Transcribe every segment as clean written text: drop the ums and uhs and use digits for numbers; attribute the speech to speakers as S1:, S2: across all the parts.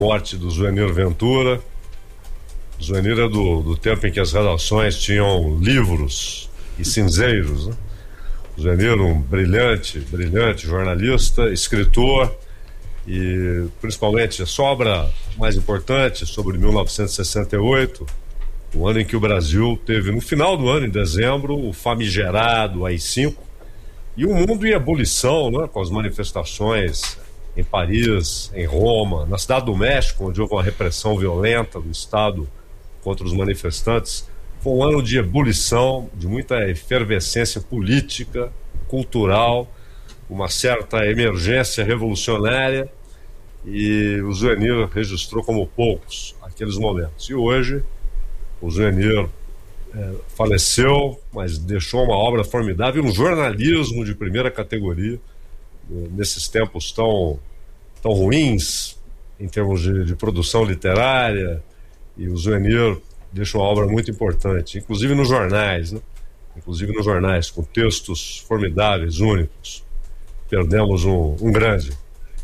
S1: morte do Zuenir Ventura. O Zuenir é do tempo em que as redações tinham livros e cinzeiros, né? O Zuenir, um brilhante jornalista, escritor, e principalmente a sua obra mais importante sobre 1968, o ano em que o Brasil teve, no final do ano, em dezembro, o famigerado AI-5, e o mundo em ebulição, né, com as manifestações em Paris, em Roma, na Cidade do México, onde houve uma repressão violenta do Estado contra os manifestantes. Foi um ano de ebulição, de muita efervescência política, cultural, uma certa emergência revolucionária, e o Zuenir registrou como poucos aqueles momentos. E hoje o Zuenir faleceu, mas deixou uma obra formidável, um jornalismo de primeira categoria, nesses tempos tão ruins em termos de produção literária. E o Zuenir deixa uma obra muito importante, inclusive nos jornais, né? Com textos formidáveis, únicos. Perdemos um grande.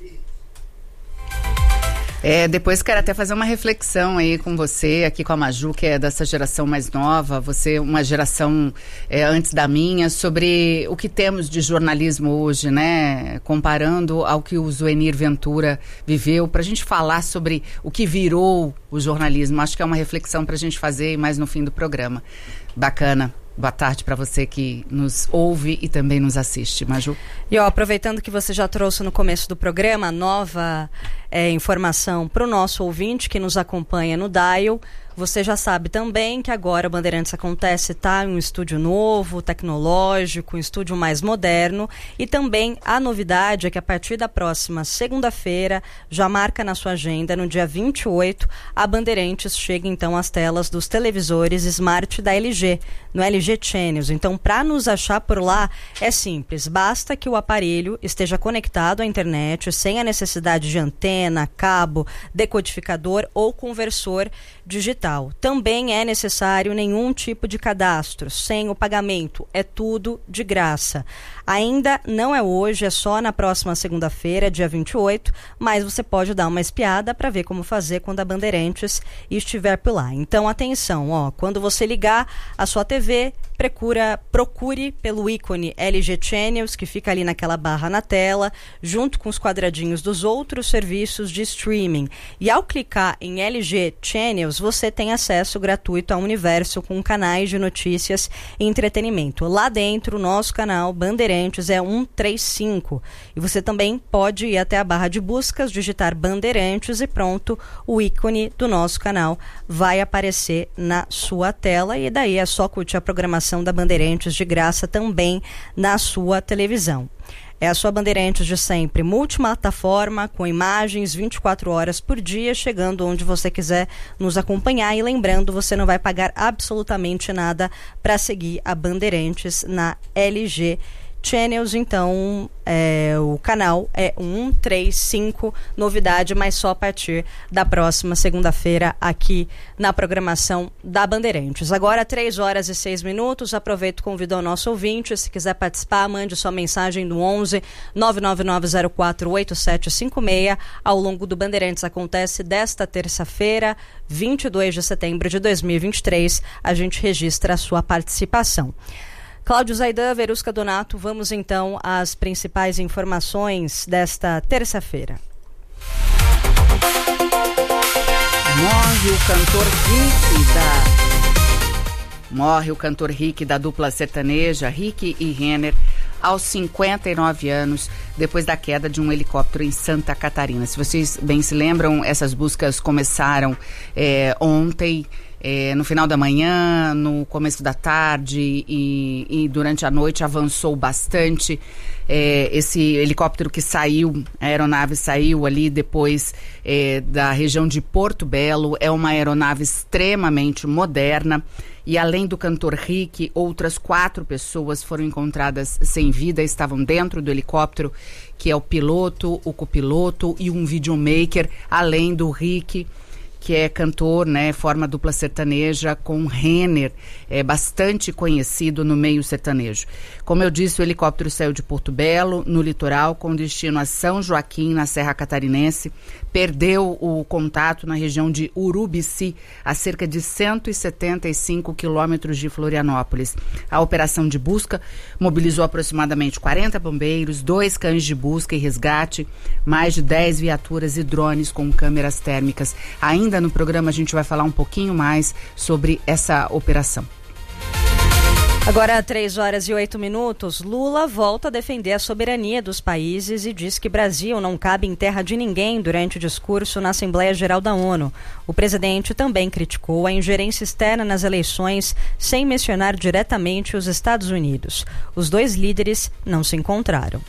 S2: Depois quero até fazer uma reflexão aí com você, aqui com a Maju, que é dessa geração mais nova, você uma geração antes da minha, sobre o que temos de jornalismo hoje, né? Comparando ao que o Zuenir Ventura viveu, pra gente falar sobre o que virou o jornalismo. Acho que é uma reflexão pra gente fazer mais no fim do programa. Bacana. Boa tarde para você que nos ouve e também nos assiste, Maju.
S3: E aproveitando que você já trouxe no começo do programa nova informação para o nosso ouvinte que nos acompanha no Dial, você já sabe também que agora o Bandeirantes Acontece está em um estúdio novo, tecnológico, um estúdio mais moderno, e também a novidade é que a partir da próxima segunda-feira, já marca na sua agenda, no dia 28, a Bandeirantes chega então às telas dos televisores Smart da LG, no LG Channels. Então, para nos achar por lá, é simples, basta que o aparelho esteja conectado à internet, sem a necessidade de antena, cabo, decodificador ou conversor digital. Também é necessário nenhum tipo de cadastro, sem o pagamento, é tudo de graça. Ainda não é hoje, é só na próxima segunda-feira, dia 28, mas você pode dar uma espiada para ver como fazer quando a Bandeirantes estiver por lá. Então, atenção, quando você ligar a sua TV, procure pelo ícone LG Channels, que fica ali naquela barra na tela, junto com os quadradinhos dos outros serviços de streaming. E ao clicar em LG Channels, você tem acesso gratuito a um universo com canais de notícias e entretenimento. Lá dentro, o nosso canal Bandeirantes é 135. E você também pode ir até a barra de buscas, digitar Bandeirantes e pronto, o ícone do nosso canal vai aparecer na sua tela. E daí é só curtir a programação da Bandeirantes de graça também na sua televisão. É a sua Bandeirantes de sempre, multiplataforma, com imagens 24 horas por dia, chegando onde você quiser nos acompanhar. E lembrando, você não vai pagar absolutamente nada para seguir a Bandeirantes na LG Channels. Então, o canal é 135, novidade, mas só a partir da próxima segunda-feira aqui na programação da Bandeirantes. Agora, 3h06, aproveito e convido o nosso ouvinte, se quiser participar, mande sua mensagem no 11 99904 8756 ao longo do Bandeirantes Acontece desta terça-feira, 22 de setembro de 2023, a gente registra a sua participação. Cláudio Zaidan, Verusca Donato, vamos então às principais informações desta terça-feira.
S2: Morre o cantor Rick da dupla sertaneja, Rick e Renner, aos 59 anos, depois da queda de um helicóptero em Santa Catarina. Se vocês bem se lembram, essas buscas começaram ontem, no final da manhã, no começo da tarde e durante a noite avançou bastante. Esse helicóptero que saiu, a aeronave saiu ali depois da região de Porto Belo, é uma aeronave extremamente moderna. E além do cantor Rick, outras 4 pessoas foram encontradas sem vida, estavam dentro do helicóptero, que é o piloto, o copiloto e um videomaker, além do Rick, que é cantor, né, forma dupla sertaneja com Renner, bastante conhecido no meio sertanejo. Como eu disse, o helicóptero saiu de Porto Belo, no litoral, com destino a São Joaquim, na Serra Catarinense, perdeu o contato na região de Urubici, a cerca de 175 quilômetros de Florianópolis. A operação de busca mobilizou aproximadamente 40 bombeiros, 2 cães de busca e resgate, mais de 10 viaturas e drones com câmeras térmicas. Ainda no programa a gente vai falar um pouquinho mais sobre essa operação.
S3: Agora, 3h08, Lula volta a defender a soberania dos países e diz que Brasil não cabe em terra de ninguém durante o discurso na Assembleia Geral da ONU. O presidente também criticou a ingerência externa nas eleições, sem mencionar diretamente os Estados Unidos. Os 2 líderes não se encontraram.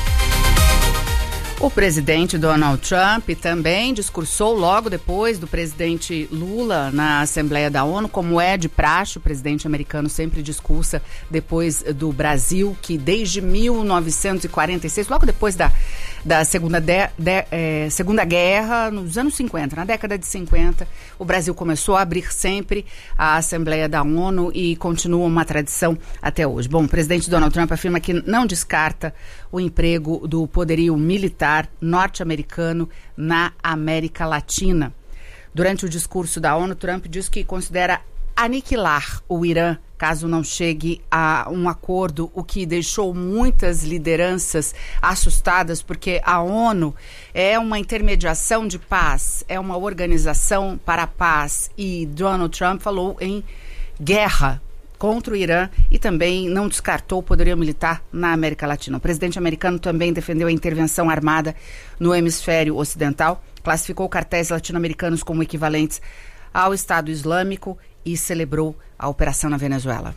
S2: O presidente Donald Trump também discursou logo depois do presidente Lula na Assembleia da ONU, como é de praxe. O presidente americano sempre discursa depois do Brasil, que desde 1946, logo depois da Segunda Guerra, nos anos 50, na década de 50, o Brasil começou a abrir sempre a Assembleia da ONU e continua uma tradição até hoje. Bom, o presidente Donald Trump afirma que não descarta o emprego do poderio militar norte-americano na América Latina. Durante o discurso da ONU, Trump diz que considera aniquilar o Irã caso não chegue a um acordo, o que deixou muitas lideranças assustadas, porque a ONU é uma intermediação de paz, é uma organização para a paz, e Donald Trump falou em guerra contra o Irã e também não descartou o poderio militar na América Latina. O presidente americano também defendeu a intervenção armada no hemisfério ocidental, classificou cartéis latino-americanos como equivalentes ao Estado Islâmico e celebrou a operação na Venezuela.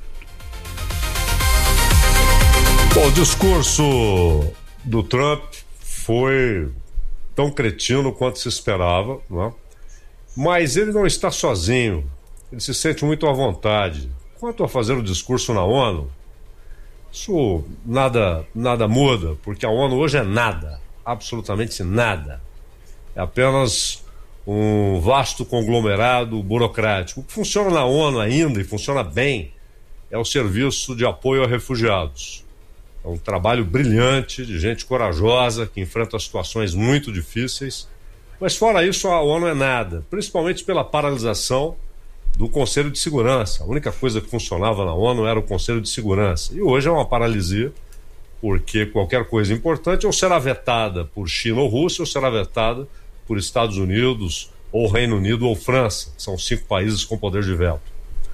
S1: Bom, o discurso do Trump foi tão cretino quanto se esperava, não é? Mas ele não está sozinho, ele se sente muito à vontade. Quanto a fazer o discurso na ONU, isso nada muda, porque a ONU hoje é nada, absolutamente nada. É apenas um vasto conglomerado burocrático. O que funciona na ONU ainda, e funciona bem, é o Serviço de Apoio a Refugiados. É um trabalho brilhante, de gente corajosa, que enfrenta situações muito difíceis. Mas fora isso, a ONU é nada, principalmente pela paralisação do Conselho de Segurança. A única coisa que funcionava na ONU era o Conselho de Segurança. E hoje é uma paralisia, porque qualquer coisa importante ou será vetada por China ou Rússia, ou será vetada por Estados Unidos, ou Reino Unido ou França. São 5 países com poder de veto.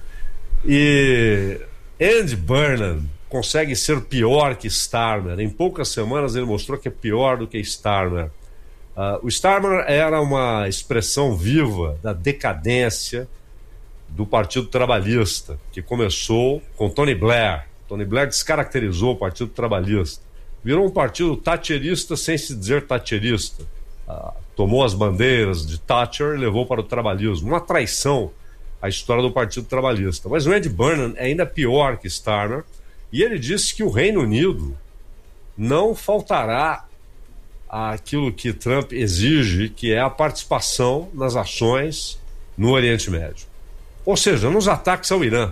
S1: E Andy Burnham consegue ser pior que Starmer. Em poucas semanas ele mostrou que é pior do que Starmer. O Starmer era uma expressão viva da decadência do Partido Trabalhista, que começou com Tony Blair. Tony Blair descaracterizou o Partido Trabalhista. Virou um partido thatcherista sem se dizer thatcherista. Tomou as bandeiras de Thatcher e levou para o trabalhismo. Uma traição à história do Partido Trabalhista. Mas o Andy Burnham é ainda pior que Starmer, e ele disse que o Reino Unido não faltará àquilo que Trump exige, que é a participação nas ações no Oriente Médio. Ou seja, nos ataques ao Irã.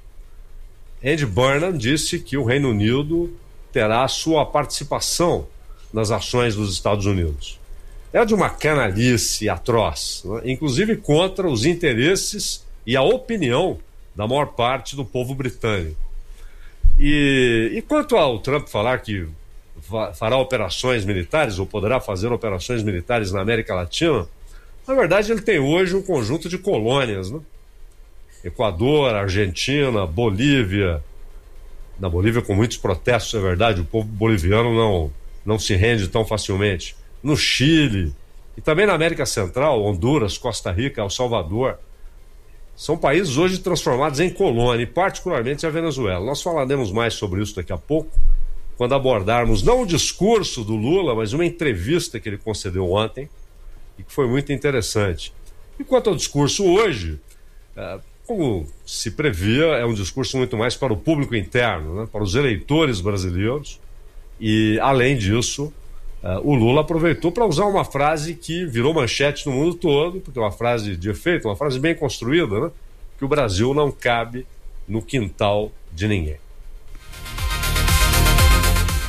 S1: Andy Burnham disse que o Reino Unido terá sua participação nas ações dos Estados Unidos. É de uma canalice atroz, né? Inclusive contra os interesses e a opinião da maior parte do povo britânico. E quanto ao Trump falar que fará operações militares, ou poderá fazer operações militares na América Latina, na verdade ele tem hoje um conjunto de colônias, né? Equador, Argentina, Bolívia. Na Bolívia com muitos protestos, é verdade, o povo boliviano não se rende tão facilmente. No Chile, e também na América Central, Honduras, Costa Rica, El Salvador. São países hoje transformados em colônia, e particularmente a Venezuela. Nós falaremos mais sobre isso daqui a pouco, quando abordarmos não o discurso do Lula, mas uma entrevista que ele concedeu ontem, e que foi muito interessante. E quanto ao discurso hoje, como se previa, é um discurso muito mais para o público interno, né, para os eleitores brasileiros, e além disso, o Lula aproveitou para usar uma frase que virou manchete no mundo todo, porque é uma frase de efeito, uma frase bem construída, né, que o Brasil não cabe no quintal de ninguém.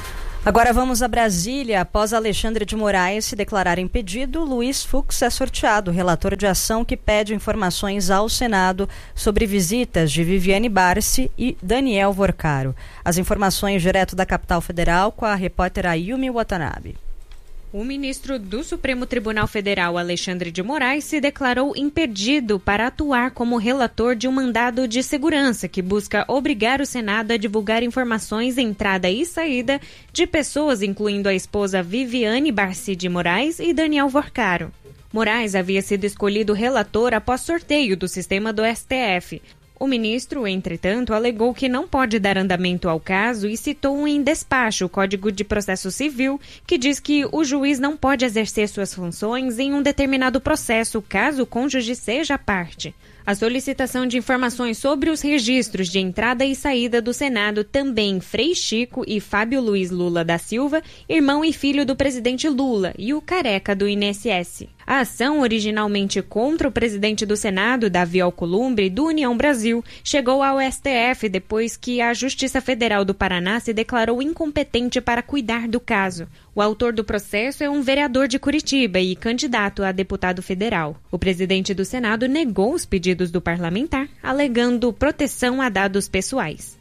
S3: Agora vamos a Brasília. Após Alexandre de Moraes se declarar impedido, Luiz Fux é sorteado relator de ação que pede informações ao Senado sobre visitas de Viviane Barsi e Daniel Vorcaro. As informações direto da capital federal com a repórter Ayumi Watanabe.
S4: O ministro do Supremo Tribunal Federal, Alexandre de Moraes, se declarou impedido para atuar como relator de um mandado de segurança que busca obrigar o Senado a divulgar informações entrada e saída de pessoas, incluindo a esposa Viviane Barsi de Moraes e Daniel Vorcaro. Moraes havia sido escolhido relator após sorteio do sistema do STF. O ministro, entretanto, alegou que não pode dar andamento ao caso e citou em despacho o Código de Processo Civil, que diz que o juiz não pode exercer suas funções em um determinado processo, caso o cônjuge seja parte. A solicitação de informações sobre os registros de entrada e saída do Senado também Frei Chico e Fábio Luiz Lula da Silva, irmão e filho do presidente Lula, e o careca do INSS. A ação, originalmente contra o presidente do Senado, Davi Alcolumbre, do União Brasil, chegou ao STF depois que a Justiça Federal do Paraná se declarou incompetente para cuidar do caso. O autor do processo é um vereador de Curitiba e candidato a deputado federal. O presidente do Senado negou os pedidos do parlamentar, alegando proteção a dados pessoais.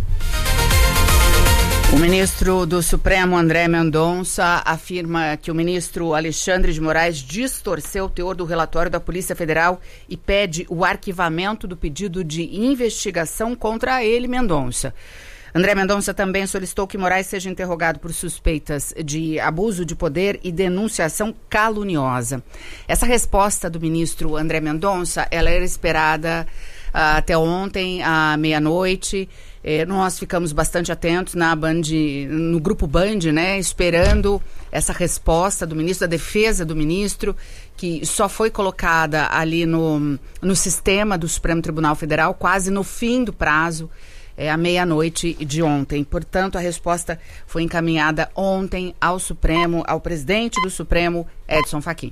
S2: O ministro do Supremo, André Mendonça, afirma que o ministro Alexandre de Moraes distorceu o teor do relatório da Polícia Federal e pede o arquivamento do pedido de investigação contra ele, Mendonça. André Mendonça também solicitou que Moraes seja interrogado por suspeitas de abuso de poder e denunciação caluniosa. Essa resposta do ministro André Mendonça, ela era esperada até ontem, à meia-noite. Nós ficamos bastante atentos no grupo Band, né, esperando essa resposta do ministro, da defesa do ministro, que só foi colocada ali no sistema do Supremo Tribunal Federal, quase no fim do prazo, à meia-noite de ontem. Portanto, a resposta foi encaminhada ontem ao Supremo, ao presidente do Supremo, Edson Fachin.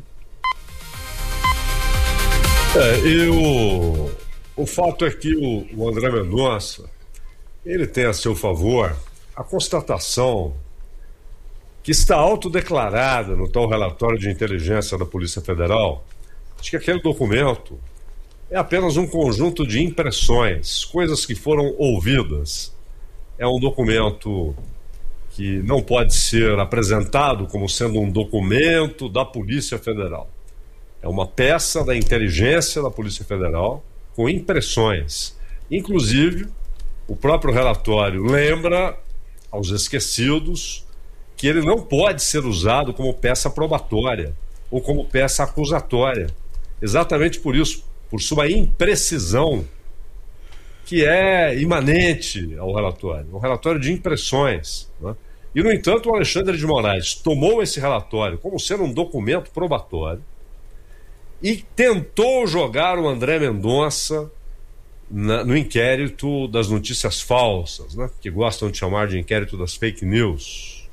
S1: O fato é que o André Mendonça, ele tem a seu favor a constatação que está autodeclarada no tal relatório de inteligência da Polícia Federal, de que aquele documento é apenas um conjunto de impressões, coisas que foram ouvidas. É um documento que não pode ser apresentado como sendo um documento da Polícia Federal. É uma peça da inteligência da Polícia Federal com impressões. Inclusive, o próprio relatório lembra aos esquecidos que ele não pode ser usado como peça probatória ou como peça acusatória. Exatamente por isso, por sua imprecisão, que é imanente ao relatório. Um relatório de impressões, né? E, no entanto, o Alexandre de Moraes tomou esse relatório como sendo um documento probatório e tentou jogar o André Mendonça no inquérito das notícias falsas, né, que gostam de chamar de inquérito das fake news.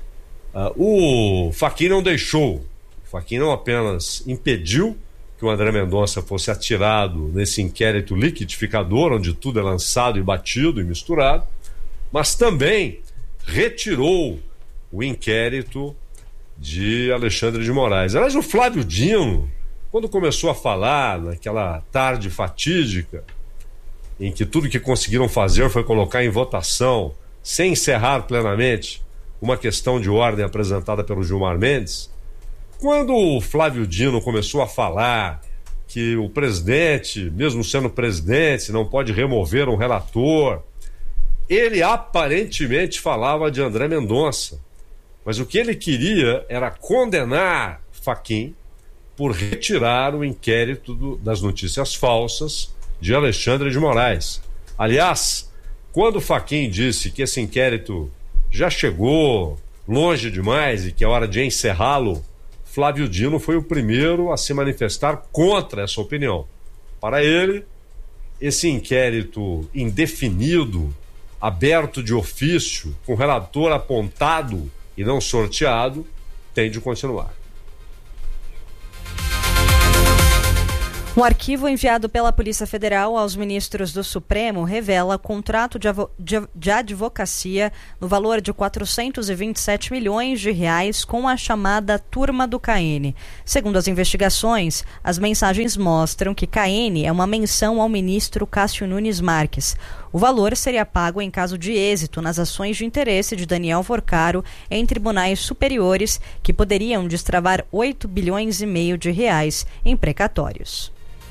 S1: O Fachin não deixou. O Fachin não apenas impediu que o André Mendonça fosse atirado nesse inquérito liquidificador, onde tudo é lançado e batido e misturado, mas também retirou o inquérito de Alexandre de Moraes. Aliás, o Flávio Dino, quando começou a falar naquela tarde fatídica, em que tudo que conseguiram fazer foi colocar em votação, sem encerrar plenamente, uma questão de ordem apresentada pelo Gilmar Mendes, quando o Flávio Dino começou a falar que o presidente, mesmo sendo presidente, não pode remover um relator, ele aparentemente falava de André Mendonça, mas o que ele queria era condenar Fachin por retirar o inquérito das notícias falsas de Alexandre de Moraes. Aliás, quando Fachin disse que esse inquérito já chegou longe demais e que é hora de encerrá-lo, Flávio Dino foi o primeiro a se manifestar contra essa opinião. Para ele, esse inquérito indefinido, aberto de ofício, com relator apontado e não sorteado, tem de continuar.
S3: Um arquivo enviado pela Polícia Federal aos ministros do Supremo revela contrato de advocacia no valor de 427 milhões de reais com a chamada Turma do CAN. Segundo as investigações, as mensagens mostram que CAN é uma menção ao ministro Cássio Nunes Marques. O valor seria pago em caso de êxito nas ações de interesse de Daniel Vorcaro em tribunais superiores, que poderiam destravar 8 bilhões e meio de reais em precatórios.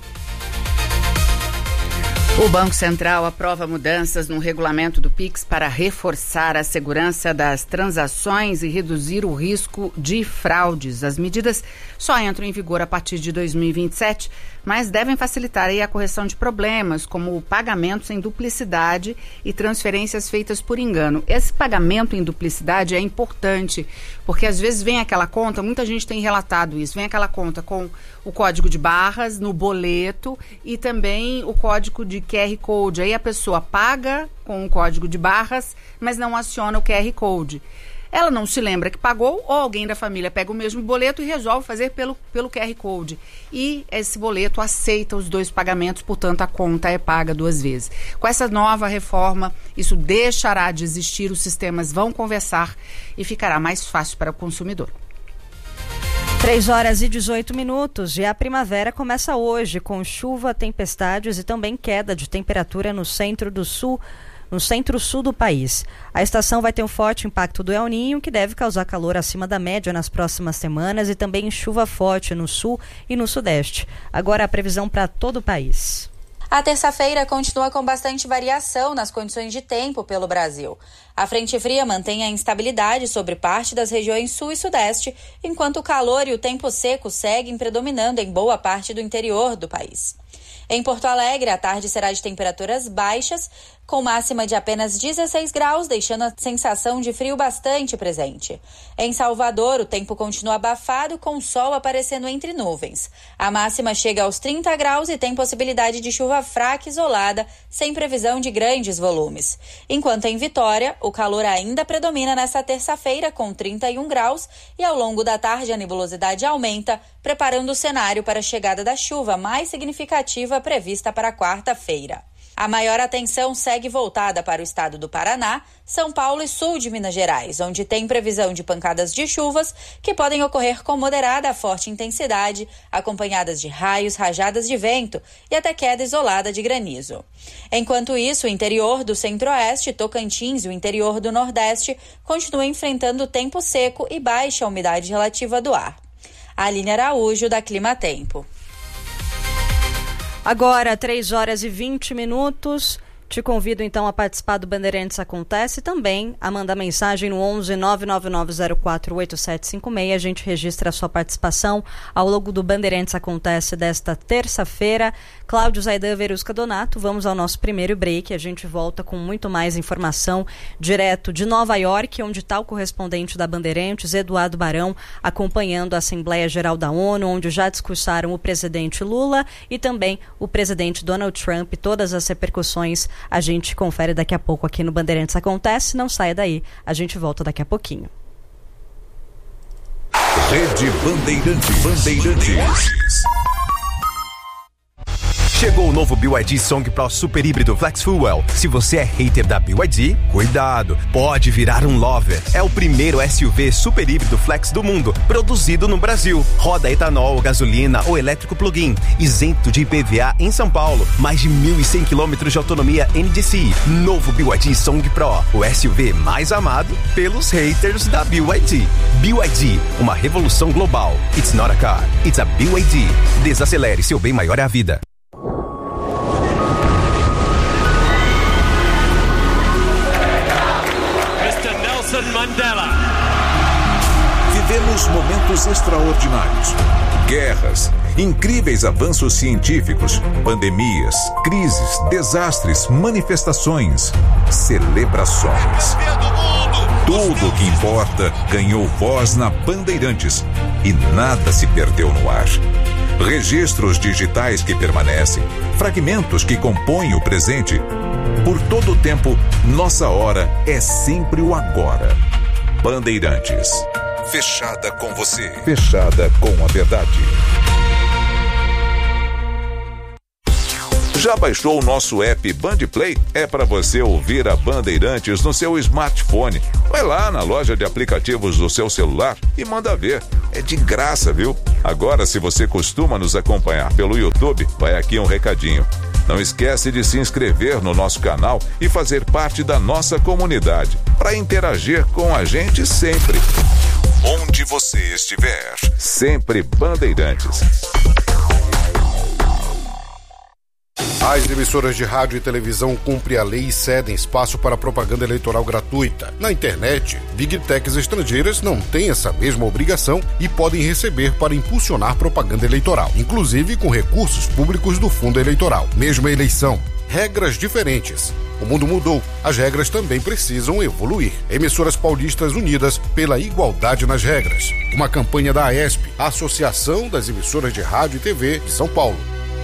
S2: O Banco Central aprova mudanças no regulamento do Pix para reforçar a segurança das transações e reduzir o risco de fraudes. As medidas só entram em vigor a partir de 2027, mas devem facilitar aí a correção de problemas, como pagamentos em duplicidade e transferências feitas por engano. Esse pagamento em duplicidade é importante, porque às vezes vem aquela conta, muita gente tem relatado isso, vem aquela conta com o código de barras no boleto e também o código de QR Code. Aí a pessoa paga com o código de barras, mas não aciona o QR Code. Ela não se lembra que pagou, ou alguém da família pega o mesmo boleto e resolve fazer pelo QR Code. E esse boleto aceita os dois pagamentos, portanto a conta é paga duas vezes. Com essa nova reforma, isso deixará de existir, os sistemas vão conversar e ficará mais fácil para o consumidor.
S3: 3h18 e a primavera começa hoje com chuva, tempestades e também queda de temperatura no centro-sul do país. A estação vai ter um forte impacto do El Niño, que deve causar calor acima da média nas próximas semanas e também chuva forte no sul e no sudeste. Agora a previsão para todo o país.
S5: A terça-feira continua com bastante variação nas condições de tempo pelo Brasil. A frente fria mantém a instabilidade sobre parte das regiões sul e sudeste, enquanto o calor e o tempo seco seguem predominando em boa parte do interior do país. Em Porto Alegre, a tarde será de temperaturas baixas, com máxima de apenas 16 graus, deixando a sensação de frio bastante presente. Em Salvador, o tempo continua abafado, com o sol aparecendo entre nuvens. A máxima chega aos 30 graus e tem possibilidade de chuva fraca isolada, sem previsão de grandes volumes. Enquanto em Vitória, o calor ainda predomina nesta terça-feira, com 31 graus, e ao longo da tarde a nebulosidade aumenta, preparando o cenário para a chegada da chuva mais significativa prevista para quarta-feira. A maior atenção segue voltada para o estado do Paraná, São Paulo e sul de Minas Gerais, onde tem previsão de pancadas de chuvas que podem ocorrer com moderada a forte intensidade, acompanhadas de raios, rajadas de vento e até queda isolada de granizo. Enquanto isso, o interior do Centro-Oeste, Tocantins e o interior do Nordeste continuam enfrentando tempo seco e baixa umidade relativa do ar. Aline Araújo, da Clima Tempo.
S3: Agora, 3h20. Te convido então a participar do Bandeirantes Acontece e também a mandar mensagem no 11 99904 8756. A gente registra a sua participação ao longo do Bandeirantes Acontece desta terça-feira. Cláudio Zaidan, Verusca Donato, vamos ao nosso primeiro break. A gente volta com muito mais informação direto de Nova York, onde está o correspondente da Bandeirantes, Eduardo Barão, acompanhando a Assembleia Geral da ONU, onde já discursaram o presidente Lula e também o presidente Donald Trump. Todas as repercussões a gente confere daqui a pouco aqui no Bandeirantes Acontece. Não saia daí, a gente volta daqui a pouquinho.
S6: Rede Bandeirantes. Chegou o novo BYD Song Pro Super Híbrido Flex Fuel. Se você é hater da BYD, cuidado, pode virar um lover. É o primeiro SUV super híbrido flex do mundo, produzido no Brasil. Roda etanol, gasolina ou elétrico plug-in, isento de IPVA em São Paulo. Mais de 1.100 km de autonomia NDCi. Novo BYD Song Pro, o SUV mais amado pelos haters da BYD. BYD, uma revolução global. It's not a car, it's a BYD. Desacelere, seu bem maior é a vida.
S7: Mandela.
S6: Vivemos momentos extraordinários. Guerras, incríveis avanços científicos, pandemias, crises, desastres, manifestações, celebrações. Tudo o que importa ganhou voz na Bandeirantes e nada se perdeu no ar. Registros digitais que permanecem, fragmentos que compõem o presente. Por todo o tempo, nossa hora é sempre o agora. Bandeirantes. Fechada com você. Fechada com a verdade.
S8: Já baixou o nosso app Bandplay? É para você ouvir a Bandeirantes no seu smartphone. Vai lá na loja de aplicativos do seu celular e manda ver. É de graça, viu? Agora, se você costuma nos acompanhar pelo YouTube, vai aqui um recadinho. Não esquece de se inscrever no nosso canal e fazer parte da nossa comunidade, para interagir com a gente sempre. Onde você estiver, sempre Bandeirantes.
S9: As emissoras de rádio e televisão cumprem a lei e cedem espaço para propaganda eleitoral gratuita. Na internet, Big Techs estrangeiras não têm essa mesma obrigação e podem receber para impulsionar propaganda eleitoral, inclusive com recursos públicos do fundo eleitoral. Mesma eleição, regras diferentes. O mundo mudou, as regras também precisam evoluir. Emissoras paulistas unidas pela igualdade nas regras. Uma campanha da AESP, Associação das Emissoras de Rádio e TV de São Paulo.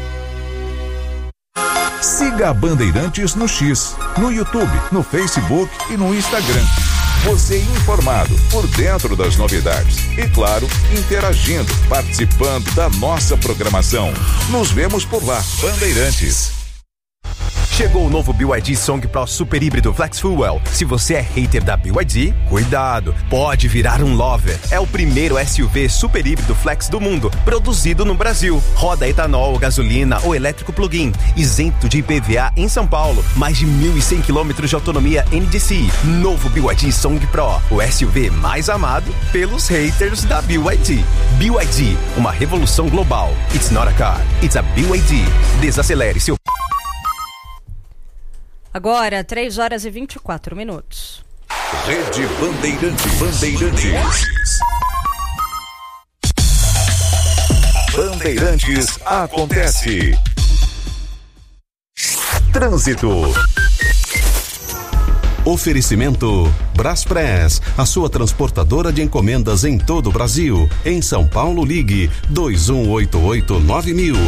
S10: Siga a Bandeirantes no X, no YouTube, no Facebook e no Instagram.
S8: Você informado, por dentro das novidades. E claro, interagindo, participando da nossa programação. Nos vemos por lá, Bandeirantes.
S6: Chegou o novo BYD Song Pro Super Híbrido Flex Fuel. Se você é hater da BYD, cuidado, pode virar um lover. É o primeiro SUV super híbrido flex do mundo, produzido no Brasil. Roda etanol, gasolina ou elétrico plug-in, isento de IPVA em São Paulo. Mais de 1.100 km de autonomia NDCi. Novo BYD Song Pro, o SUV mais amado pelos haters da BYD. BYD, uma revolução global. It's not a car, it's a BYD. Desacelere seu...
S3: Agora, 3h24.
S8: Rede Bandeirantes. Bandeirantes acontece. Trânsito.
S11: Oferecimento Braspress, a sua transportadora de encomendas em todo o Brasil. Em São Paulo, ligue 2188-9000.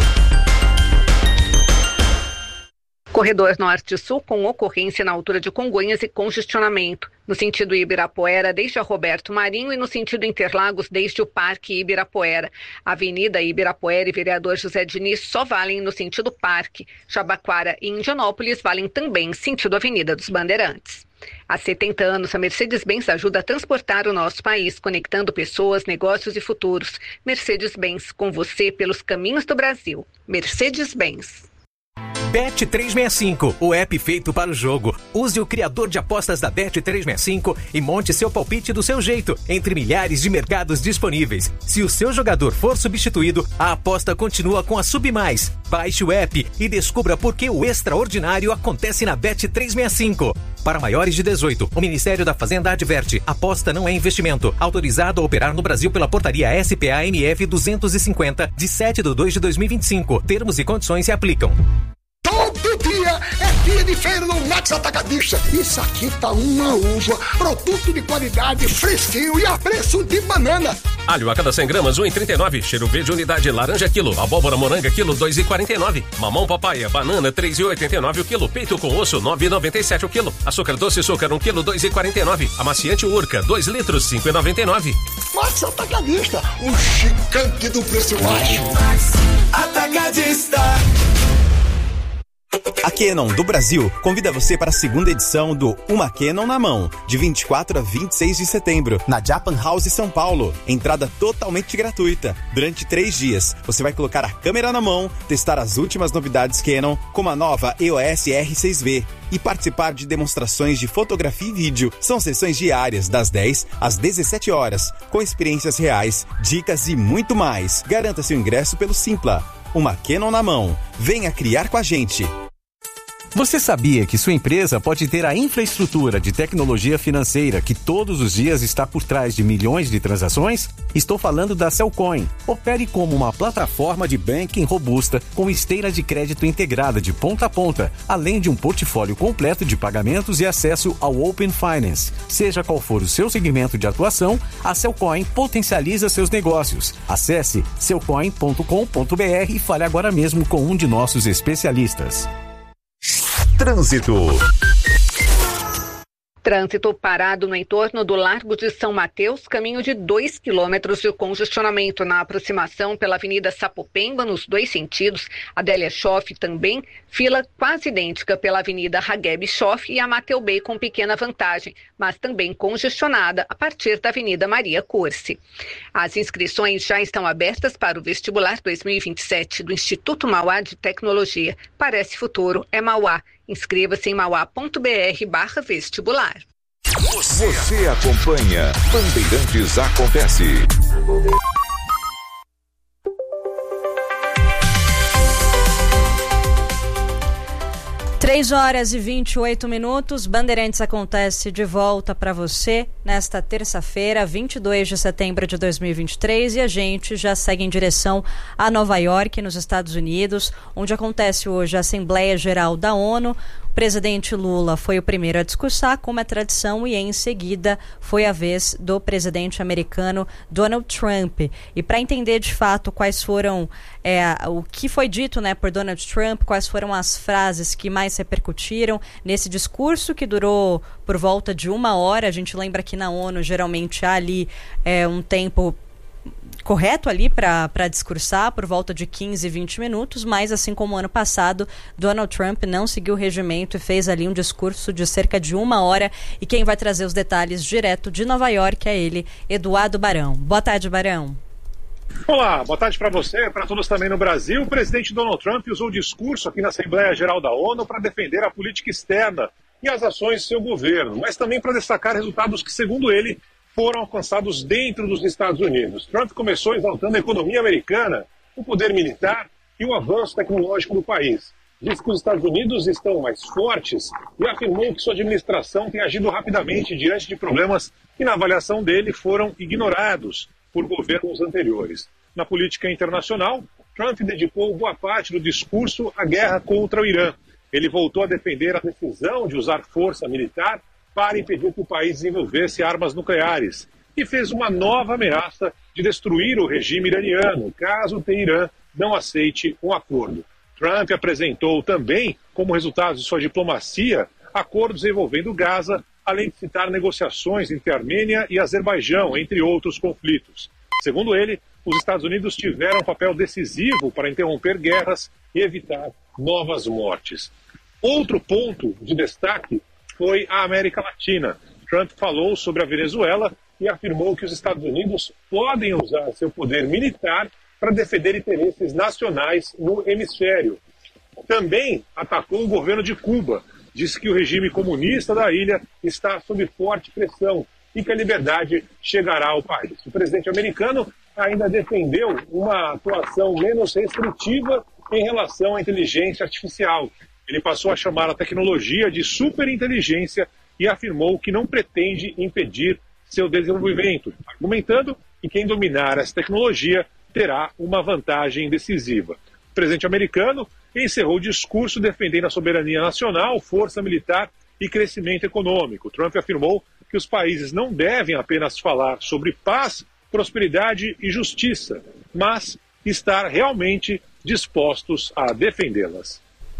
S12: Corredor Norte-Sul com ocorrência na altura de Congonhas e congestionamento. No sentido Ibirapuera, desde a Roberto Marinho e no sentido Interlagos, desde o Parque Ibirapuera. Avenida Ibirapuera e Vereador José Diniz só valem no sentido Parque. Jabaquara e Indianópolis valem também sentido Avenida dos Bandeirantes. Há 70 anos, a Mercedes-Benz ajuda a transportar o nosso país, conectando pessoas, negócios e futuros. Mercedes-Benz, com você pelos caminhos do Brasil. Mercedes-Benz.
S13: Bet365, o app feito para o jogo. Use o criador de apostas da Bet365 e monte seu palpite do seu jeito, entre milhares de mercados disponíveis. Se o seu jogador for substituído, a aposta continua com a Submais. Baixe o app e descubra por que o extraordinário acontece na Bet365. Para maiores de 18, o Ministério da Fazenda adverte: aposta não é investimento. Autorizado a operar no Brasil pela portaria SPA-MF 250, de 7/2/2025. Termos e condições se aplicam.
S14: Todo dia é dia de feira no Max Atacadista. Isso aqui tá uma uva, produto de qualidade, fresquinho e a preço de banana.
S15: Alho a cada 100 gramas, 1,39. Cheiro verde, unidade, laranja, quilo. Abóbora moranga, quilo, 2,49. Mamão papaya, banana, 3,89 o quilo. Peito com osso, 9,97 o quilo. Açúcar doce, açúcar, 1 quilo, 2,49. Amaciante Urca, 2 litros, 5,99.
S14: Max Atacadista, o gigante do preço baixo.
S6: Atacadista. A Canon do Brasil convida você para a segunda edição do Uma Canon na Mão, de 24 a 26 de setembro, na Japan House São Paulo. Entrada totalmente gratuita. Durante 3 dias, você vai colocar a câmera na mão, testar as últimas novidades Canon, como a nova EOS R6V, e participar de demonstrações de fotografia e vídeo. São sessões diárias, das 10 às 17 horas, com experiências reais, dicas e muito mais. Garanta seu ingresso pelo Simpla. Uma Canon na Mão. Venha criar com a gente.
S16: Você sabia que sua empresa pode ter a infraestrutura de tecnologia financeira que todos os dias está por trás de milhões de transações? Estou falando da Cellcoin. Opere como uma plataforma de banking robusta com esteira de crédito integrada de ponta a ponta, além de um portfólio completo de pagamentos e acesso ao Open Finance. Seja qual for o seu segmento de atuação, a Cellcoin potencializa seus negócios. Acesse cellcoin.com.br e fale agora mesmo com um de nossos especialistas.
S8: Trânsito.
S12: Trânsito parado no entorno do Largo de São Mateus, caminho de 2 quilômetros de congestionamento na aproximação pela Avenida Sapopemba, nos 2 sentidos. Adélia Schoff também, fila quase idêntica pela Avenida Hageb Schoff e a Mateu Bey com pequena vantagem, mas também congestionada a partir da Avenida Maria Corse. As inscrições já estão abertas para o vestibular 2027 do Instituto Mauá de Tecnologia. Parece Futuro é Mauá. Inscreva-se em mauá.br/vestibular.
S8: Você acompanha Bandeirantes Acontece.
S3: 3h28, Bandeirantes Acontece de volta para você nesta terça-feira, 22 de setembro de 2023, e a gente já segue em direção a Nova York, nos Estados Unidos, onde acontece hoje a Assembleia Geral da ONU. O presidente Lula foi o primeiro a discursar, como é tradição, e em seguida foi a vez do presidente americano Donald Trump. E para entender de fato quais foram o que foi dito, por Donald Trump, quais foram as frases que mais repercutiram nesse discurso que durou por volta de 1 hora. A gente lembra que na ONU geralmente há ali um tempo correto ali para discursar, por volta de 15, 20 minutos, mas assim como ano passado, Donald Trump não seguiu o regimento e fez ali um discurso de cerca de 1 hora, e quem vai trazer os detalhes direto de Nova York é ele, Eduardo Barão. Boa tarde, Barão.
S17: Olá, boa tarde para você, para todos também no Brasil. O presidente Donald Trump usou o discurso aqui na Assembleia Geral da ONU para defender a política externa e as ações do seu governo, mas também para destacar resultados que, segundo ele, foram alcançados dentro dos Estados Unidos. Trump começou exaltando a economia americana, o poder militar e o avanço tecnológico do país. Disse que os Estados Unidos estão mais fortes e afirmou que sua administração tem agido rapidamente diante de problemas que, na avaliação dele, foram ignorados por governos anteriores. Na política internacional, Trump dedicou boa parte do discurso à guerra contra o Irã. Ele voltou a defender a decisão de usar força militar para impedir que o país desenvolvesse armas nucleares, e fez uma nova ameaça de destruir o regime iraniano, caso o Teherã não aceite um acordo. Trump apresentou também, como resultado de sua diplomacia, acordos envolvendo Gaza, além de citar negociações entre Armênia e Azerbaijão, entre outros conflitos. Segundo ele, os Estados Unidos tiveram um papel decisivo para interromper guerras e evitar novas mortes. Outro ponto de destaque foi a América Latina. Trump falou sobre a Venezuela e afirmou que os Estados Unidos podem usar seu poder militar para defender interesses nacionais no hemisfério. Também atacou o governo de Cuba. Disse que o regime comunista da ilha está sob forte pressão e que a liberdade chegará ao país. O presidente americano ainda defendeu uma atuação menos restritiva em relação à inteligência artificial. Ele passou a chamar a tecnologia de superinteligência e afirmou que não pretende impedir seu desenvolvimento, argumentando que quem dominar essa tecnologia terá uma vantagem decisiva. O presidente americano encerrou o discurso defendendo a soberania nacional, força militar e crescimento econômico. Trump afirmou que os países não devem apenas falar sobre paz, prosperidade e justiça, mas estar realmente dispostos a defendê-las.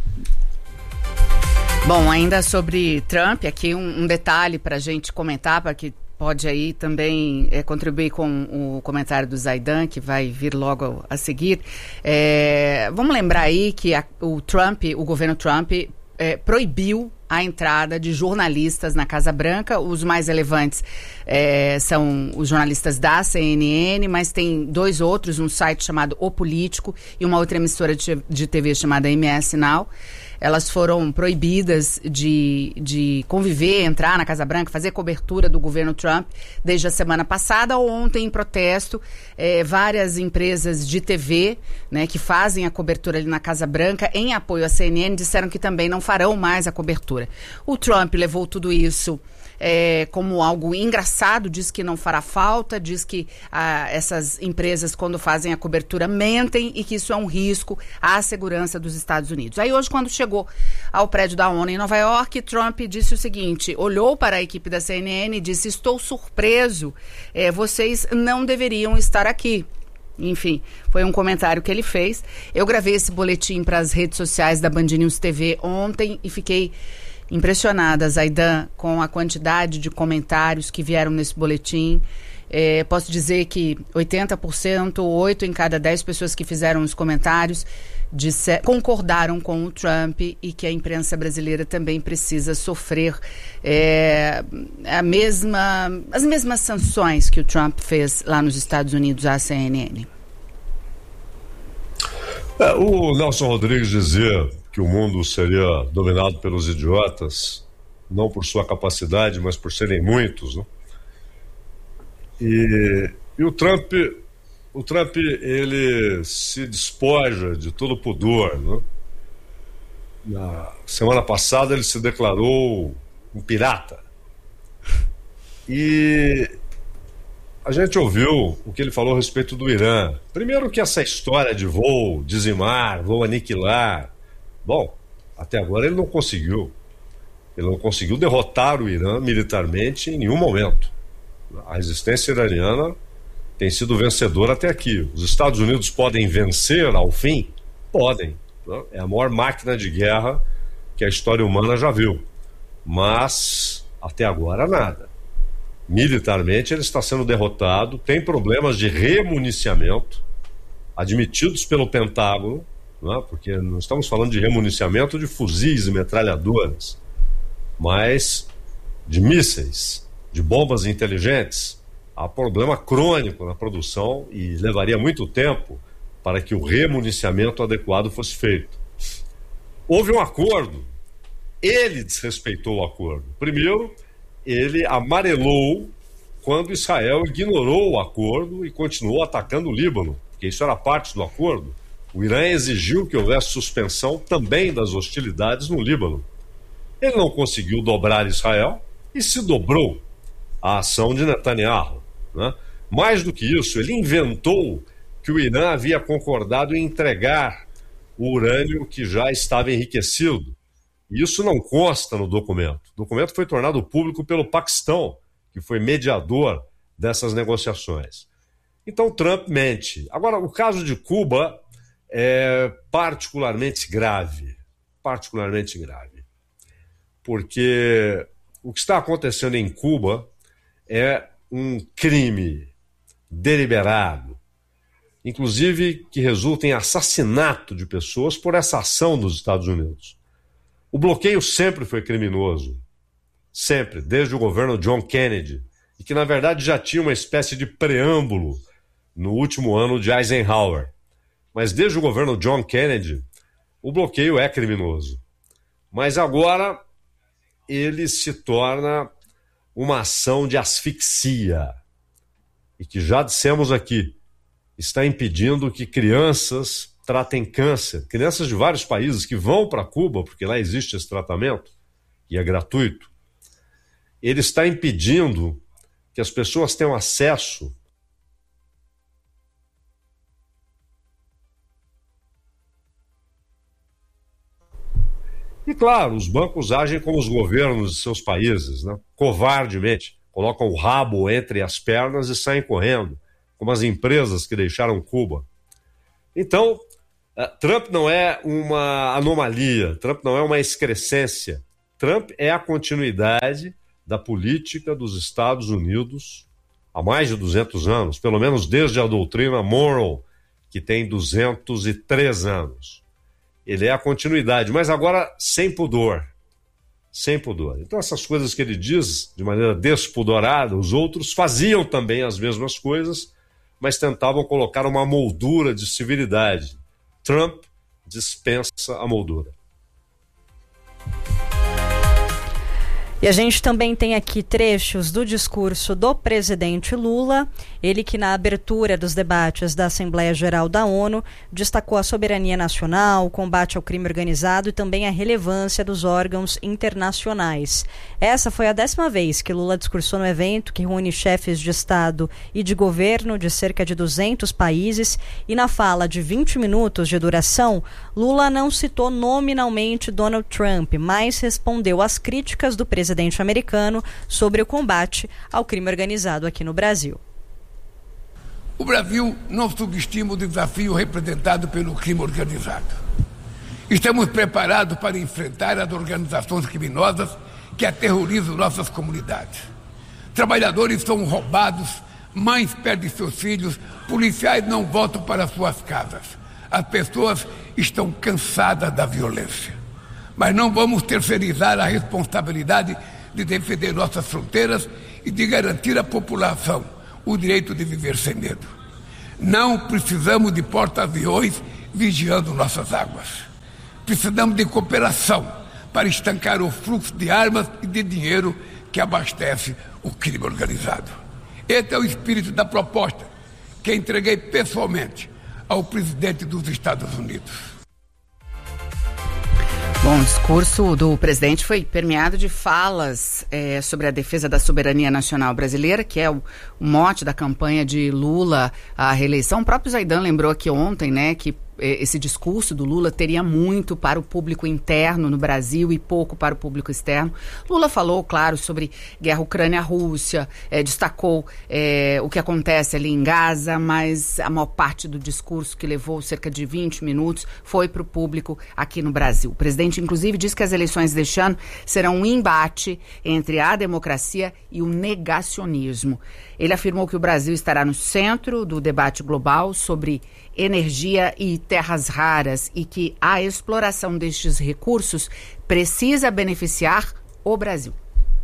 S2: Bom, ainda sobre Trump, aqui um detalhe para a gente comentar, para que pode aí também contribuir com o comentário do Zaidan, que vai vir logo a seguir. Vamos lembrar aí que o governo Trump proibiu a entrada de jornalistas na Casa Branca. Os mais relevantes são os jornalistas da CNN, mas tem 2 outros, um site chamado O Político e uma outra emissora de TV chamada MS Now. Elas foram proibidas de conviver, entrar na Casa Branca, fazer cobertura do governo Trump desde a semana passada. Ontem, em protesto, várias empresas de TV, que fazem a cobertura ali na Casa Branca, em apoio à CNN, disseram que também não farão mais a cobertura. O Trump levou tudo isso como algo engraçado, diz que não fará falta, diz que essas empresas, quando fazem a cobertura, mentem e que isso é um risco à segurança dos Estados Unidos. Aí hoje, quando chegou ao prédio da ONU em Nova York, Trump disse o seguinte, olhou para a equipe da CNN e disse: estou surpreso, vocês não deveriam estar aqui. Enfim, foi um comentário que ele fez. Eu gravei esse boletim para as redes sociais da Band News TV ontem e fiquei impressionada, Zaidan, com a quantidade de comentários que vieram nesse boletim. Posso dizer que 80%, 8 em cada 10 pessoas que fizeram os comentários concordaram com o Trump e que a imprensa brasileira também precisa sofrer as mesmas sanções que o Trump fez lá nos Estados Unidos à CNN.
S1: O Nelson Rodrigues dizia que o mundo seria dominado pelos idiotas, não por sua capacidade, mas por serem muitos, né? E o Trump, ele se despoja de todo pudor, né? Na semana passada ele se declarou um pirata. E a gente ouviu o que ele falou a respeito do Irã. Primeiro que essa história de vou dizimar, vou aniquilar. Bom, até agora ele não conseguiu. Ele não conseguiu derrotar o Irã militarmente em nenhum momento. A resistência iraniana tem sido vencedora até aqui. Os Estados Unidos podem vencer ao fim? Podem. É a maior máquina de guerra que a história humana já viu. Mas, até agora, nada. Militarmente, ele está sendo derrotado, tem problemas de remuniciamento, admitidos pelo Pentágono, né? Porque não estamos falando de remuniciamento de fuzis e metralhadoras, mas de mísseis, de bombas inteligentes. Há problema crônico na produção e levaria muito tempo para que o remuniciamento adequado fosse feito. Houve um acordo, ele desrespeitou o acordo. Primeiro, ele amarelou quando Israel ignorou o acordo e continuou atacando o Líbano, porque isso era parte do acordo. O Irã exigiu que houvesse suspensão também das hostilidades no Líbano. Ele não conseguiu dobrar Israel e se dobrou à ação de Netanyahu, né? Mais do que isso, ele inventou que o Irã havia concordado em entregar o urânio que já estava enriquecido. Isso não consta no documento. O documento foi tornado público pelo Paquistão, que foi mediador dessas negociações. Então Trump mente. Agora, o caso de Cuba é particularmente grave. Particularmente grave. Porque o que está acontecendo em Cuba é um crime deliberado, inclusive que resulta em assassinato de pessoas por essa ação dos Estados Unidos. O bloqueio sempre foi criminoso, sempre, desde o governo John Kennedy, e que na verdade já tinha uma espécie de preâmbulo no último ano de Eisenhower. Mas desde o governo John Kennedy, o bloqueio é criminoso. Mas agora ele se torna uma ação de asfixia, e que já dissemos aqui, está impedindo que crianças tratem câncer, crianças de vários países que vão para Cuba, porque lá existe esse tratamento, e é gratuito. Ele está impedindo que as pessoas tenham acesso e, claro, os bancos agem como os governos de seus países, né? Covardemente, colocam o rabo entre as pernas e saem correndo, como as empresas que deixaram Cuba. Então, Trump não é uma anomalia, Trump não é uma excrescência. Trump é a continuidade da política dos Estados Unidos há mais de 200 anos, pelo menos desde a doutrina Monroe, que tem 203 anos. Ele é a continuidade, mas agora sem pudor. Sem pudor. Então essas coisas que ele diz de maneira despudorada, os outros faziam também as mesmas coisas, mas tentavam colocar uma moldura de civilidade. Trump dispensa a moldura.
S3: E a gente também tem aqui trechos do discurso do presidente Lula, ele que na abertura dos debates da Assembleia Geral da ONU destacou a soberania nacional, o combate ao crime organizado e também a relevância dos órgãos internacionais. Essa foi a 10ª vez que Lula discursou no evento que reúne chefes de Estado e de governo de cerca de 200 países, e na fala de 20 minutos de duração, Lula não citou nominalmente Donald Trump, mas respondeu às críticas do presidente americano sobre o combate ao crime organizado aqui no Brasil.
S14: O Brasil não subestima o desafio representado pelo crime organizado. Estamos preparados para enfrentar as organizações criminosas que aterrorizam nossas comunidades. Trabalhadores são roubados, mães perdem seus filhos, policiais não voltam para suas casas. As pessoas estão cansadas da violência. Mas não vamos terceirizar a responsabilidade de defender nossas fronteiras e de garantir à população o direito de viver sem medo. Não precisamos de porta-aviões vigiando nossas águas. Precisamos de cooperação para estancar o fluxo de armas e de dinheiro que abastece o crime organizado. Esse é o espírito da proposta que entreguei pessoalmente ao presidente dos Estados Unidos.
S2: Bom, o discurso do presidente foi permeado de falas sobre a defesa da soberania nacional brasileira, que é o mote da campanha de Lula à reeleição. O próprio Zaidan lembrou aqui ontem, né, que esse discurso do Lula teria muito para o público interno no Brasil e pouco para o público externo. Lula falou, claro, sobre guerra Ucrânia-Rússia, destacou o que acontece ali em Gaza, mas a maior parte do discurso, que levou cerca de 20 minutos, foi para o público aqui no Brasil. O presidente, inclusive, disse que as eleições deste ano serão um embate entre a democracia e o negacionismo. Ele afirmou que o Brasil estará no centro do debate global sobre energia e terras raras e que a exploração destes recursos precisa beneficiar o Brasil.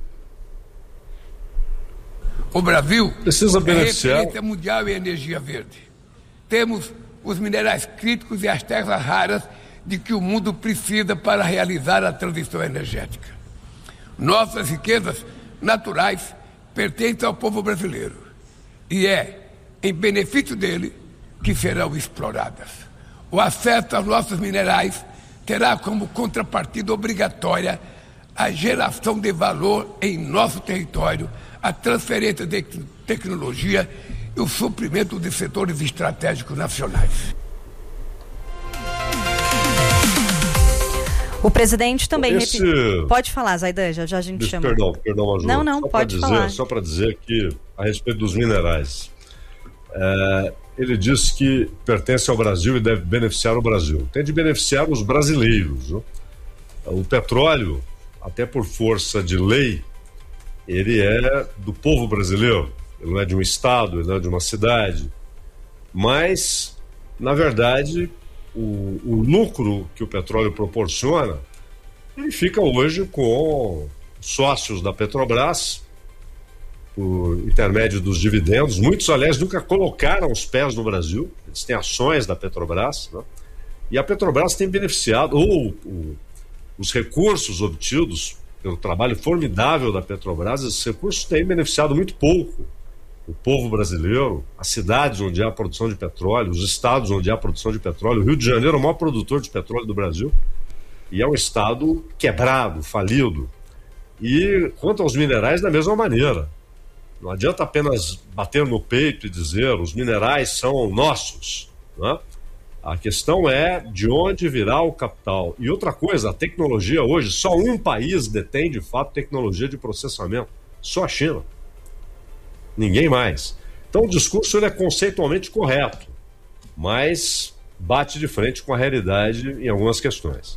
S14: O Brasil
S1: precisa beneficiar.
S14: É referência mundial em energia verde. Temos os minerais críticos e as terras raras de que o mundo precisa para realizar a transição energética. Nossas riquezas naturais pertencem ao povo brasileiro e é em benefício dele que serão exploradas. O acesso aos nossos minerais terá como contrapartida obrigatória a geração de valor em nosso território, a transferência de tecnologia e o suprimento de setores estratégicos nacionais.
S3: O presidente também Pode falar, Zaidan, já a gente chama.
S1: Perdão, Maju.
S3: Não, pode falar.
S1: Só para dizer que, a respeito dos minerais, ele disse que pertence ao Brasil e deve beneficiar o Brasil. Tem de beneficiar os brasileiros. Né? O petróleo, até por força de lei, ele é do povo brasileiro. Ele não é de um estado, ele não é de uma cidade. Mas, na verdade, o lucro que o petróleo proporciona, ele fica hoje com sócios da Petrobras, por intermédio dos dividendos. Muitos, aliás, nunca colocaram os pés no Brasil. Eles têm ações da Petrobras, né? E a Petrobras tem beneficiado, os recursos obtidos pelo trabalho formidável da Petrobras, esses recursos têm beneficiado muito pouco o povo brasileiro, as cidades onde há produção de petróleo, os estados onde há produção de petróleo. O Rio de Janeiro é o maior produtor de petróleo do Brasil e é um estado quebrado, falido. E quanto aos minerais, da mesma maneira. Não adianta apenas bater no peito e dizer os minerais são nossos, né? A questão é de onde virá o capital. E outra coisa, a tecnologia hoje, só um país detém de fato tecnologia de processamento, só a China. Ninguém mais. Então o discurso ele é conceitualmente correto, mas bate de frente com a realidade em algumas questões.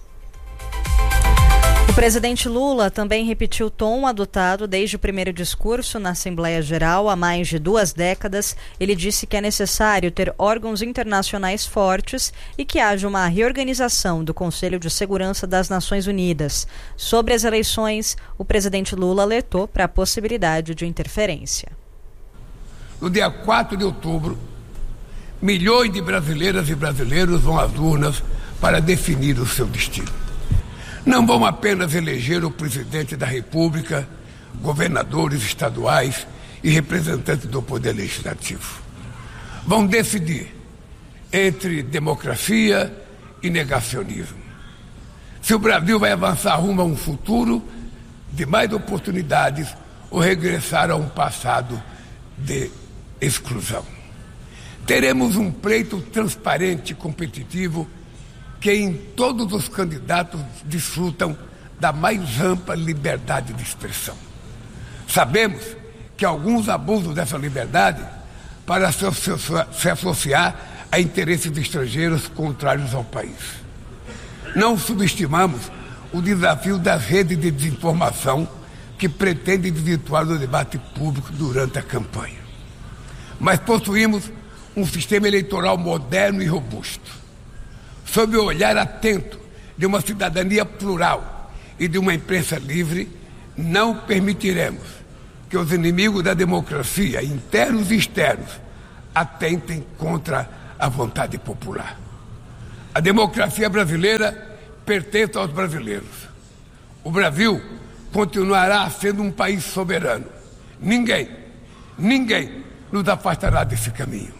S3: O presidente Lula também repetiu o tom adotado desde o primeiro discurso na Assembleia Geral há mais de 2 décadas. Ele disse que é necessário ter órgãos internacionais fortes e que haja uma reorganização do Conselho de Segurança das Nações Unidas. Sobre as eleições, o presidente Lula alertou para a possibilidade de interferência.
S14: No dia 4 de outubro, milhões de brasileiras e brasileiros vão às urnas para definir o seu destino. Não vão apenas eleger o presidente da República, governadores estaduais e representantes do Poder Legislativo. Vão decidir entre democracia e negacionismo. Se o Brasil vai avançar rumo a um futuro de mais oportunidades ou regressar a um passado de exclusão. Teremos um pleito transparente e competitivo que em todos os candidatos desfrutam da mais ampla liberdade de expressão. Sabemos que alguns abusam dessa liberdade para se associar a interesses estrangeiros contrários ao país. Não subestimamos o desafio das redes de desinformação que pretendem desvirtuar o debate público durante a campanha. Mas possuímos um sistema eleitoral moderno e robusto. Sob o olhar atento de uma cidadania plural e de uma imprensa livre, não permitiremos que os inimigos da democracia, internos e externos, atentem contra a vontade popular. A democracia brasileira pertence aos brasileiros. O Brasil continuará sendo um país soberano. Ninguém nos afastará desse caminho.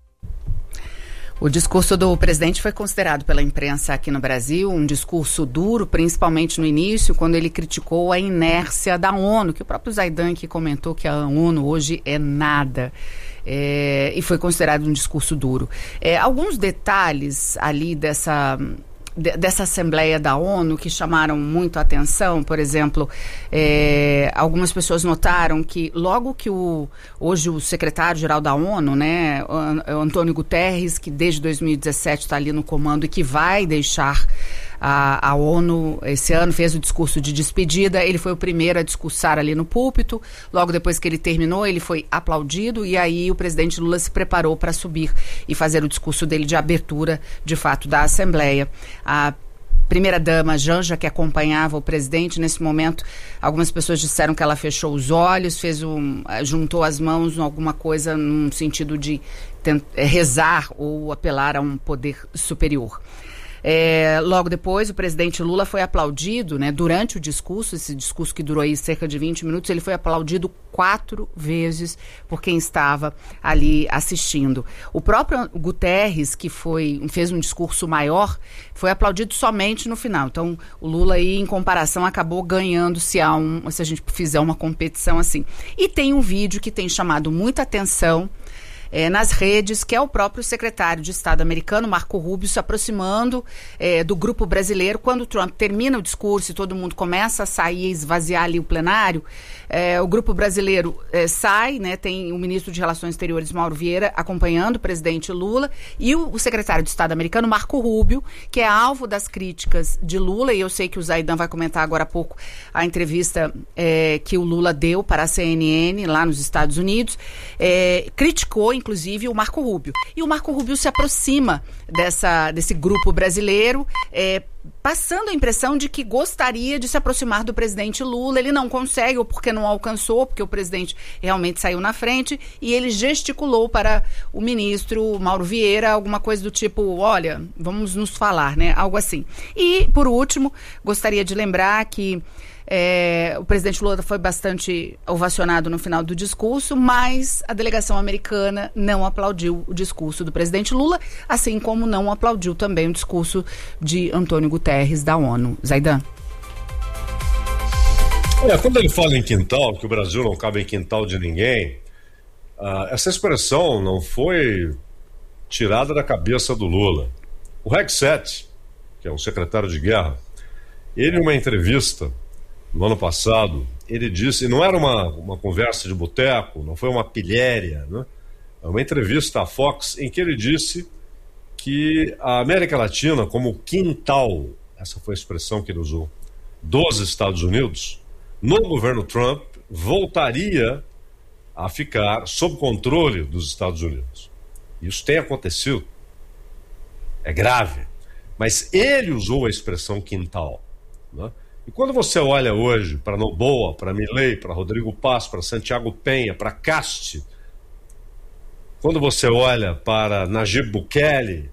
S2: O discurso do presidente foi considerado pela imprensa aqui no Brasil um discurso duro, principalmente no início, quando ele criticou a inércia da ONU, que o próprio Zaidan que comentou que a ONU hoje é nada. E foi considerado um discurso duro. Alguns detalhes ali dessa Assembleia da ONU que chamaram muito a atenção, por exemplo, algumas pessoas notaram que logo que hoje o secretário-geral da ONU, né, o Antônio Guterres, que desde 2017 está ali no comando e que vai deixar a ONU esse ano, fez o discurso de despedida, ele foi o primeiro a discursar ali no púlpito. Logo depois que ele terminou, ele foi aplaudido e aí o presidente Lula se preparou para subir e fazer o discurso dele de abertura, de fato, da Assembleia. A primeira-dama Janja, que acompanhava o presidente, nesse momento, algumas pessoas disseram que ela fechou os olhos, juntou as mãos em alguma coisa no sentido de rezar ou apelar a um poder superior. Logo depois, o presidente Lula foi aplaudido, né, durante o discurso, esse discurso que durou aí cerca de 20 minutos, ele foi aplaudido 4 vezes por quem estava ali assistindo. O próprio Guterres, que fez um discurso maior, foi aplaudido somente no final. Então, o Lula aí, em comparação, acabou ganhando se a gente fizer uma competição assim. E tem um vídeo que tem chamado muita atenção nas redes, que é o próprio secretário de Estado americano, Marco Rubio, se aproximando do grupo brasileiro. Quando o Trump termina o discurso e todo mundo começa a sair, esvaziar ali o plenário, o grupo brasileiro sai, né, tem o ministro de Relações Exteriores, Mauro Vieira, acompanhando o presidente Lula, e o secretário de Estado americano, Marco Rubio, que é alvo das críticas de Lula, e eu sei que o Zaidan vai comentar agora há pouco a entrevista que o Lula deu para a CNN lá nos Estados Unidos, criticou, inclusive, o Marco Rubio. E o Marco Rubio se aproxima desse grupo brasileiro, passando a impressão de que gostaria de se aproximar do presidente Lula. Ele não consegue, ou porque não alcançou, porque o presidente realmente saiu na frente, e ele gesticulou para o ministro Mauro Vieira alguma coisa do tipo, olha, vamos nos falar, né? Algo assim. E, por último, gostaria de lembrar que o presidente Lula foi bastante ovacionado no final do discurso, mas a delegação americana não aplaudiu o discurso do presidente Lula, assim como não aplaudiu também o discurso de Antônio Guterres da ONU. Zaidan?
S1: Quando ele fala em quintal, que o Brasil não cabe em quintal de ninguém, essa expressão não foi tirada da cabeça do Lula. O Hegseth, que é um secretário de guerra, ele, em uma entrevista no ano passado, ele disse, não era uma conversa de boteco, não foi uma pilhéria, né? É uma entrevista à Fox em que ele disse que a América Latina, como quintal, essa foi a expressão que ele usou, dos Estados Unidos, no governo Trump, voltaria a ficar sob controle dos Estados Unidos. Isso tem acontecido. É grave. Mas ele usou a expressão quintal, né? E quando você olha hoje para Noboa, para Milei, para Rodrigo Passo, para Santiago Penha, para Casti, quando você olha para Nayib Bukele,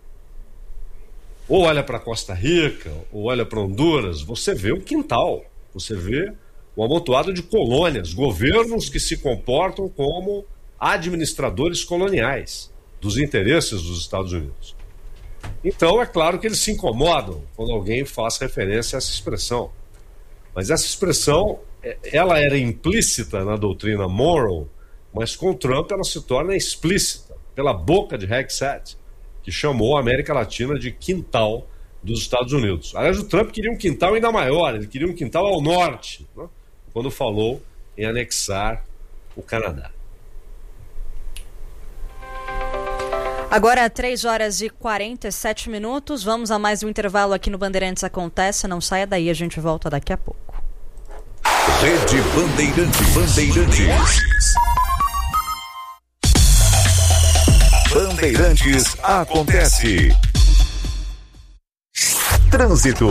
S1: ou olha para Costa Rica, ou olha para Honduras, você vê um quintal, você vê um amontoado de colônias, governos que se comportam como administradores coloniais dos interesses dos Estados Unidos. Então, é claro que eles se incomodam quando alguém faz referência a essa expressão. Mas essa expressão, ela era implícita na doutrina Monroe, mas com Trump ela se torna explícita, pela boca de Hegseth, que chamou a América Latina de quintal dos Estados Unidos. Aliás, o Trump queria um quintal ainda maior, ele queria um quintal ao norte, né, quando falou em anexar o Canadá.
S3: Agora 3h47. Vamos a mais um intervalo aqui no Bandeirantes Acontece. Não saia daí, a gente volta daqui a pouco.
S10: Rede Bandeirantes. Bandeirantes Acontece. Trânsito.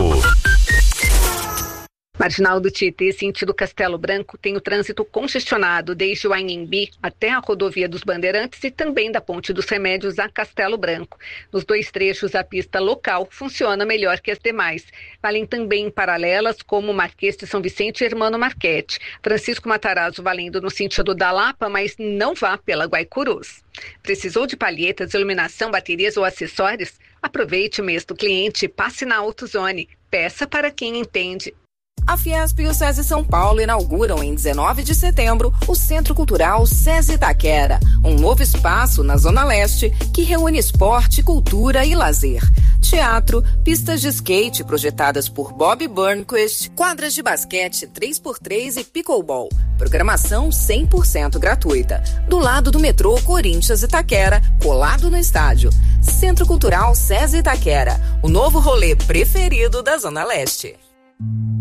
S12: Marginal do Tietê, sentido Castelo Branco, tem o trânsito congestionado desde o Anhembi até a rodovia dos Bandeirantes e também da Ponte dos Remédios a Castelo Branco. Nos dois trechos, a pista local funciona melhor que as demais. Valem também paralelas como Marquês de São Vicente e Hermano Marchetti. Francisco Matarazzo valendo no sentido da Lapa, mas não vá pela Guaicurus. Precisou de palhetas, iluminação, baterias ou acessórios? Aproveite o mês do cliente e passe na AutoZone. Peça para quem entende.
S18: A Fiesp e o SESI São Paulo inauguram em 19 de setembro o Centro Cultural SESI Itaquera, um novo espaço na Zona Leste que reúne esporte, cultura e lazer. Teatro, pistas de skate projetadas por Bob Burnquist, quadras de basquete 3x3 e pickleball. Programação 100% gratuita. Do lado do metrô Corinthians Itaquera, colado no estádio. Centro Cultural SESI Itaquera, o novo rolê preferido da Zona Leste.